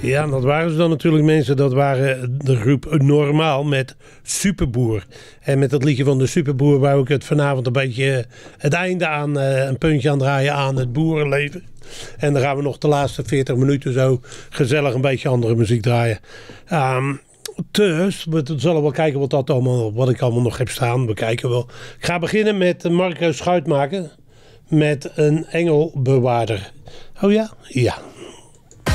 Ja, dat waren ze dan natuurlijk mensen. Dat waren de groep Normaal met Superboer. En met dat liedje van de Superboer wou ik het vanavond een beetje het einde aan, een puntje aan draaien aan het boerenleven. En dan gaan we nog de laatste 40 minuten zo gezellig een beetje andere muziek draaien. Dus we zullen wel kijken wat ik allemaal nog heb staan. We kijken wel. Ik ga beginnen met Marco Schuitmaker met een engelbewaarder. Oh ja? Ja.